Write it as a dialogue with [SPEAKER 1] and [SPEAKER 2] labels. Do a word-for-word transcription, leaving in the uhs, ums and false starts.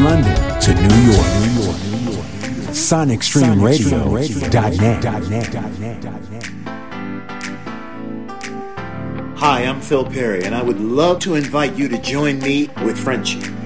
[SPEAKER 1] London to New York. New York. New York. Sonic Stream Radio dot net.
[SPEAKER 2] Hi, I'm Phil Perry, and I would love to invite you to join me with Frenchie